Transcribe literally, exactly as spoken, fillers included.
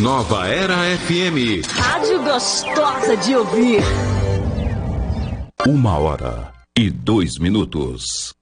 Nova Era F M. Rádio gostosa de ouvir. Uma hora e dois minutos.